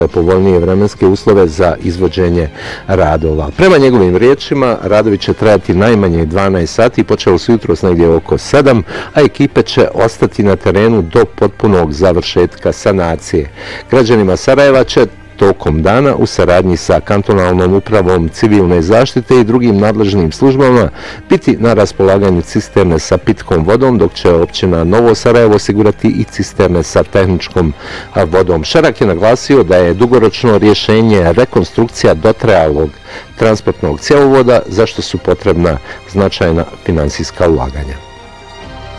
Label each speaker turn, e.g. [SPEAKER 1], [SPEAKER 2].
[SPEAKER 1] povoljnije vremenske uslove za izvođenje radova. Prema njegovim riječima, radovi će trajati najmanje 12 sati, počelo su jutros negdje oko 7, a ekipe će ostati na terenu do potpunog završetka sanacije. Građanima Sarajeva će tokom dana u saradnji sa kantonalnom upravom civilne zaštite i drugim nadležnim službama biti na raspolaganju cisterne sa pitkom vodom, dok će općina Novo Sarajevo osigurati i cisterne sa tehničkom vodom. Šerak je naglasio da je dugoročno rješenje rekonstrukcija dotrajalog transportnog cjevovoda, za što su potrebna značajna finansijska ulaganja.